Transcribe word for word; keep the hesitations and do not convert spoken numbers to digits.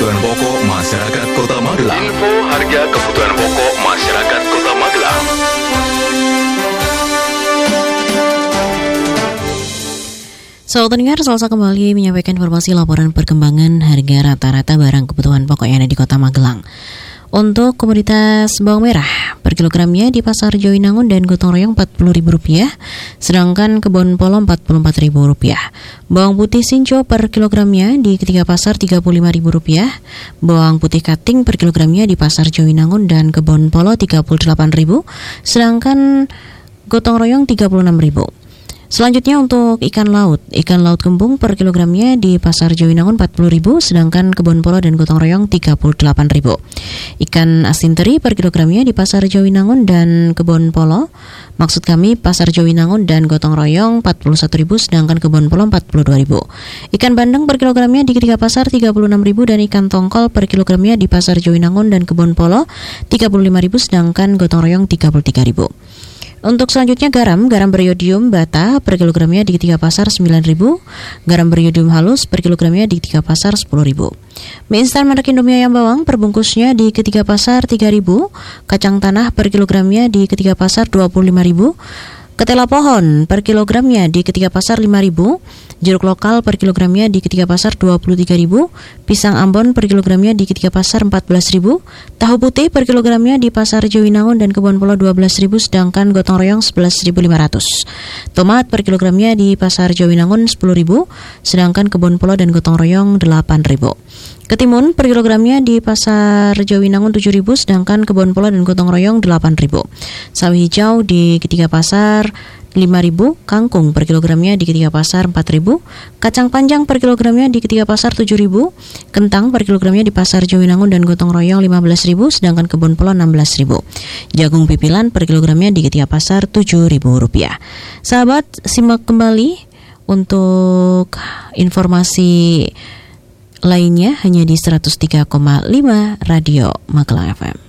kebutuhan pokok masyarakat Kota Magelang. Info harga kebutuhan pokok masyarakat Kota Magelang. Saudara pendengar, Salsa kembali menyampaikan informasi laporan perkembangan harga rata-rata barang kebutuhan pokok yang ada di Kota Magelang. Untuk komoditas bawang merah per kilogramnya di Pasar Jawinangun dan Gotong Royong empat puluh ribu rupiah, sedangkan Kebon Polo empat puluh empat ribu rupiah. Bawang putih Sinco per kilogramnya di ketiga pasar tiga puluh lima ribu rupiah, bawang putih Kating per kilogramnya di Pasar Jawinangun dan Kebon Polo tiga puluh delapan ribu, sedangkan Gotong Royong tiga puluh enam ribu. Selanjutnya untuk ikan laut, ikan laut kembung per kilogramnya di Pasar Jawinangun empat puluh ribu, sedangkan Kebon Polo dan Gotong Royong tiga puluh delapan ribu. Ikan asin teri per kilogramnya di Pasar Jawinangun dan Kebon Polo, maksud kami Pasar Jawinangun dan Gotong Royong empat puluh satu ribu, sedangkan Kebon Polo empat puluh dua ribu. Ikan bandeng per kilogramnya di ketiga pasar tiga puluh enam ribu, dan ikan tongkol per kilogramnya di Pasar Jawinangun dan Kebon Polo tiga puluh lima ribu, sedangkan Gotong Royong tiga puluh tiga ribu. Untuk selanjutnya garam, garam beriodium bata per kilogramnya di tiga pasar sembilan ribu, garam beriodium halus per kilogramnya di tiga pasar sepuluh ribu. Mie instan merek Indomie ayam bawang per bungkusnya di ketiga pasar tiga ribu, kacang tanah per kilogramnya di ketiga pasar dua puluh lima ribu, ketela pohon per kilogramnya di ketiga pasar lima ribu, jeruk lokal per kilogramnya di ketiga pasar dua puluh tiga ribu, pisang Ambon per kilogramnya di ketiga pasar empat belas ribu, tahu putih per kilogramnya di Pasar Jawinangun dan Kebon Polo dua belas ribu, sedangkan Gotong Royong sebelas ribu lima ratus. Tomat per kilogramnya di Pasar Jawinangun sepuluh ribu, sedangkan Kebon Polo dan Gotong Royong delapan ribu. Ketimun per kilogramnya di Pasar Jawinangun tujuh ribu, sedangkan Kebon Polo dan Gotong Royong delapan ribu. Sawi hijau di ketiga pasar lima ribu, kangkung per kilogramnya di ketiga pasar empat ribu, kacang panjang per kilogramnya di ketiga pasar tujuh ribu, kentang per kilogramnya di Pasar Jawinangun dan Gotong Royong lima belas ribu, sedangkan Kebon Polo enam belas ribu. Jagung pipilan per kilogramnya di ketiga pasar tujuh ribu rupiah. Sahabat, simak kembali untuk informasi lainnya hanya di seratus tiga koma lima Radio Magelang F M.